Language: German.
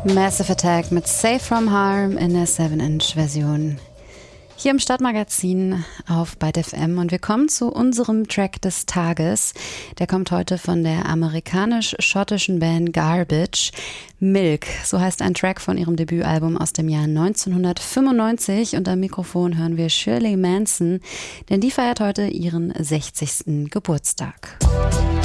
Massive Attack mit Safe From Harm in der 7-Inch-Version. Hier im Stadtmagazin auf Byte FM und wir kommen zu unserem Track des Tages. Der kommt heute von der amerikanisch-schottischen Band Garbage. Milk, so heißt ein Track von ihrem Debütalbum aus dem Jahr 1995 und am Mikrofon hören wir Shirley Manson, denn die feiert heute ihren 60. Geburtstag.